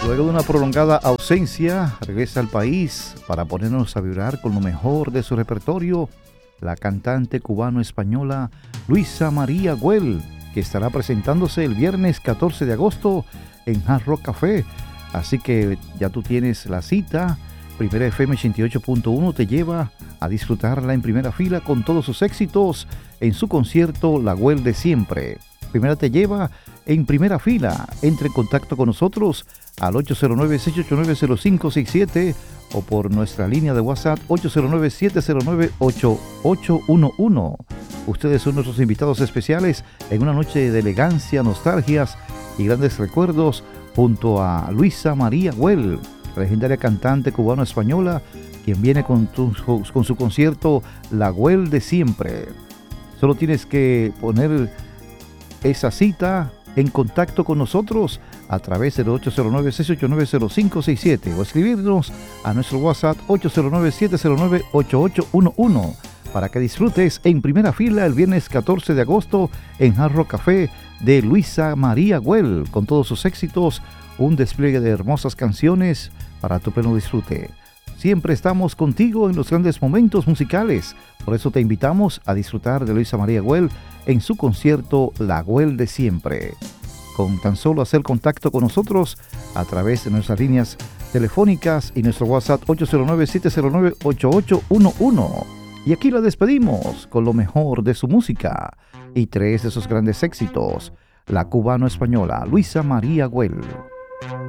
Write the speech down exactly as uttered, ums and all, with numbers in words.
Luego de una prolongada ausencia, regresa al país para ponernos a vibrar con lo mejor de su repertorio, la cantante cubano-española Luisa María Güell, que estará presentándose el viernes catorce de agosto en Hard Rock Café. Así que ya tú tienes la cita. Primera F M ochenta y ocho punto uno te lleva a disfrutarla en primera fila con todos sus éxitos en su concierto La Güell de Siempre. Primera te lleva en primera fila. Entre en contacto con nosotros al ocho cero nueve, seis ocho nueve, cero cinco seis siete o por nuestra línea de WhatsApp ocho cero nueve, siete cero nueve, ocho ocho uno uno. Ustedes son nuestros invitados especiales en una noche de elegancia, nostalgias y grandes recuerdos junto a Luisa María Güell, legendaria cantante cubano-española, quien viene con, tu, con su concierto La Güell de Siempre. Solo tienes que poner esa cita en contacto con nosotros a través del ocho cero nueve, seis ocho nueve, cero cinco seis siete o escribirnos a nuestro WhatsApp ocho cero nueve, siete cero nueve, ocho ocho uno uno para que disfrutes en primera fila el viernes catorce de agosto en Hard Rock Café de Luisa María Güell, con todos sus éxitos, un despliegue de hermosas canciones para tu pleno disfrute. Siempre estamos contigo en los grandes momentos musicales, por eso te invitamos a disfrutar de Luisa María Güell en su concierto La Güell de Siempre. Con tan solo hacer contacto con nosotros a través de nuestras líneas telefónicas y nuestro WhatsApp ocho cero nueve, siete cero nueve, ocho ocho uno uno. Y aquí la despedimos con lo mejor de su música y tres de sus grandes éxitos, la cubano-española Luisa María Güell.